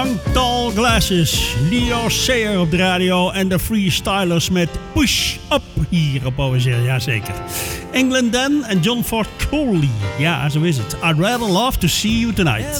Young Tall Glasses, Leo Sayer op de radio en de Freestylers met Push Up hier op OSR, jazeker. England Dan en John Ford Coley, ja zo is het. I'd rather love to see you tonight.